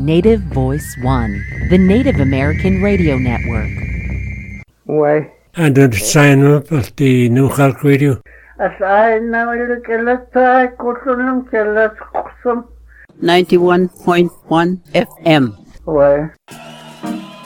Native Voice One, the Native American Radio Network. Why? And then sign up at the New York Radio. As I know you get a custom, kill us 91.1 FM. Why?